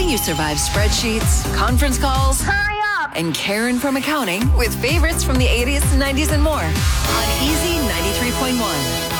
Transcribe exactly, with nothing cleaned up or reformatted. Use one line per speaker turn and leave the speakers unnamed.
helping you survive spreadsheets, conference calls,
Hurry up!
and Karen from accounting with favorites from the eighties, nineties, and more on Easy ninety-three point one.